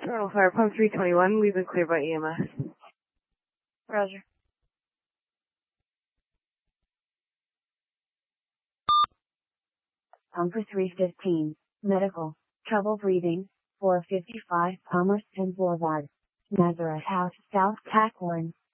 Toronto Fire Pump 321, we've been cleared by EMS. Roger. Pumper 315, medical, trouble breathing, 455 Palmerston Boulevard, Nazareth House, South Tackworm.